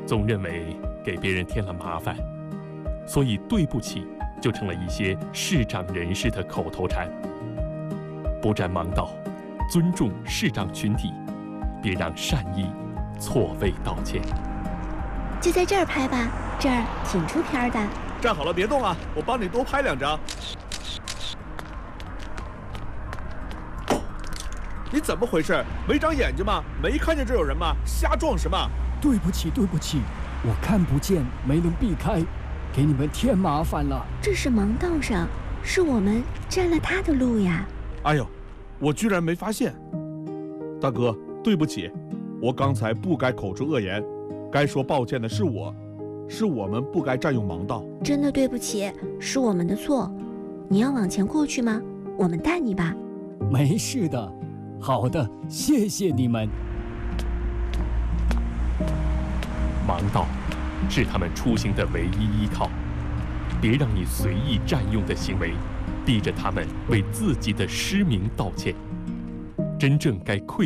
总认为给别人添了麻烦，所以对不起就成了一些视障人士的口头禅。不占盲道，尊重视障群体，别让善意错位道歉。 就在这儿拍吧，这儿挺出片的。 站好了，别动啊，我帮你多拍2张。你怎么回事？没长眼睛吗？没看见这有人吗？瞎撞什么？ 对不起，对不起，我看不见，没能避开，给你们添麻烦了。 这是盲道上，是我们占了他的路呀。 哎呦，我居然没发现。大哥，对不起，我刚才不该口出恶言，该说抱歉的是我，是我们不该占用盲道。 真的对不起，是我们的错。你要往前过去吗？我们带你吧。 没事的。好的，谢谢你们。 盲道是他们出行的唯一依靠，别让你随意占用的行为逼着他们为自己的失明道歉。真正该愧